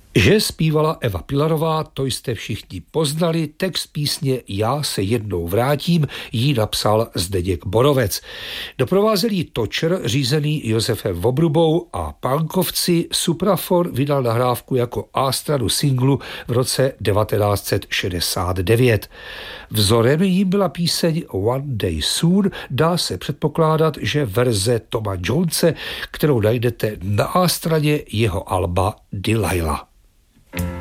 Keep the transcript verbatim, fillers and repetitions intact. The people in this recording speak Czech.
Že zpívala Eva Pilarová, to jste všichni poznali. Text písně Já se jednou vrátím jí napsal Zdeněk Borovec. Doprovázel jí točer řízený Josefem Vobrubou a Pankovci. Supraphon vydal nahrávku jako A-stranu singlu v roce devatenáct set šedesát devět. Vzorem jím byla píseň One Day Soon. Dá se předpokládat, že verze Toma Jonese, kterou najdete na A-straně jeho alba Delilah.